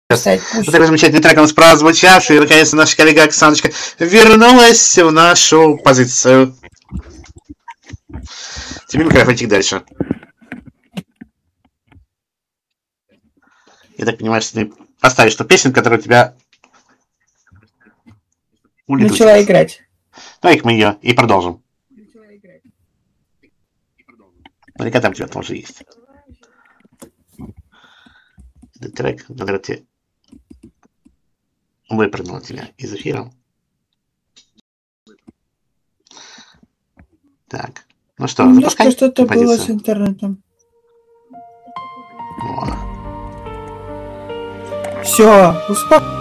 Писать, Вот такой замечательный трек у нас прозвучавший, и наконец-то наша коллега Оксаночка вернулась в нашу позицию. Тебе микрофончик дальше. Я так понимаю, что ты поставишь ту песню, которая у тебя начала играть. Давай-ка мы ее и продолжим. Наверняка там у тебя тоже есть. Этот трек, который тебе выпрыгнул тебя из эфира. Так. Ну что, немножко что-то было с интернетом. О. Все, успокойся.